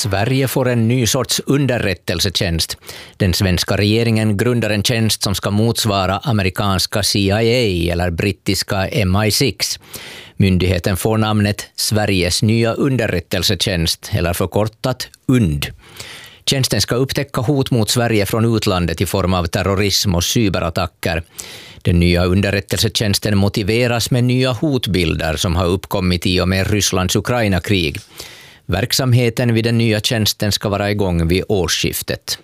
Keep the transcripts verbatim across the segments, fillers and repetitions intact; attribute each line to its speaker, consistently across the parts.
Speaker 1: Sverige får en ny sorts underrättelsetjänst. Den svenska regeringen grundar en tjänst som ska motsvara amerikanska C I A eller brittiska M I sex. Myndigheten får namnet Sveriges nya underrättelsetjänst, eller förkortat U N D. Tjänsten ska upptäcka hot mot Sverige från utlandet i form av terrorism och cyberattacker. Den nya underrättelsetjänsten motiveras med nya hotbilder som har uppkommit i och med Rysslands Ukraina-krig. Verksamheten vid den nya tjänsten ska vara igång vid årsskiftet.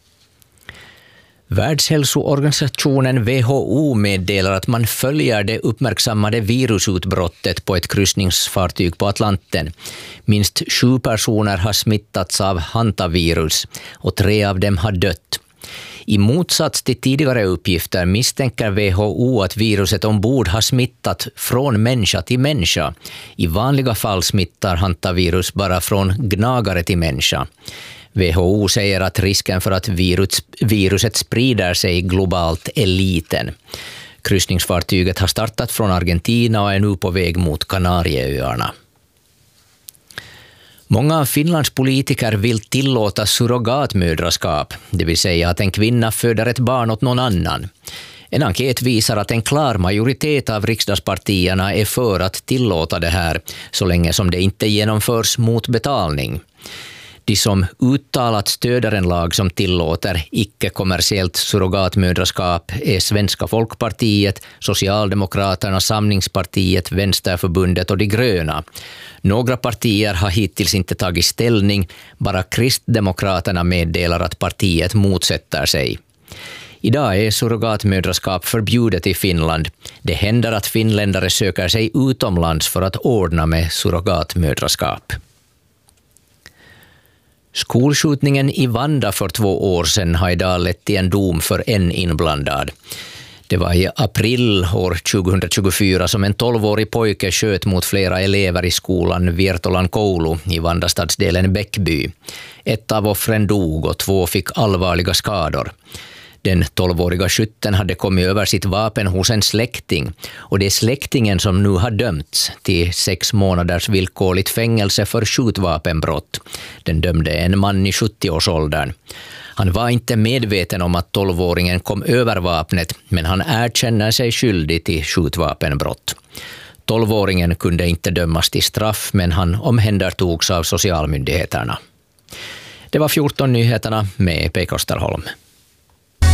Speaker 1: Världshälsoorganisationen W H O meddelar att man följer det uppmärksammade virusutbrottet på ett kryssningsfartyg på Atlanten. Minst sju personer har smittats av hantavirus och tre av dem har dött. I motsats till tidigare uppgifter misstänker W H O att viruset ombord har smittat från människa till människa. I vanliga fall smittar hantavirus bara från gnagare till människa. W H O säger att risken för att virus, viruset sprider sig globalt är liten. Kryssningsfartyget har startat från Argentina och är nu på väg mot Kanarieöarna. Många av Finlands politiker vill tillåta surrogatmödraskap, det vill säga att en kvinna föder ett barn åt någon annan. En enkät visar att en klar majoritet av riksdagspartierna är för att tillåta det här, så länge som det inte genomförs mot betalning. De som uttalat stöder en lag som tillåter icke-kommersiellt surrogatmödraskap är Svenska Folkpartiet, Socialdemokraterna, Samlingspartiet, Vänsterförbundet och De gröna. Några partier har hittills inte tagit ställning, bara Kristdemokraterna meddelar att partiet motsätter sig. Idag är surrogatmödraskap förbjudet i Finland. Det händer att finländare söker sig utomlands för att ordna med surrogatmödraskap. Skolskjutningen i Vanda för två år sedan har idag lett till en dom för en inblandad. Det var i april år tjugohundratjugofyra som en tolvårig pojke sköt mot flera elever i skolan Viertolan koulu i Vandastadsdelen Bäckby. Ett av offren dog och två fick allvarliga skador. Den tolvåriga skytten hade kommit över sitt vapen hos en släkting och det är släktingen som nu har dömts till sex månaders villkorligt fängelse för skjutvapenbrott. Den dömde en man i sjuttioårsåldern. Han var inte medveten om att tolvåringen kom över vapnet, men han erkänner sig skyldig till skjutvapenbrott. Tolvåringen kunde inte dömas till straff, men han omhändertogs av socialmyndigheterna. Det var fjorton nyheterna med P. Kosterholm.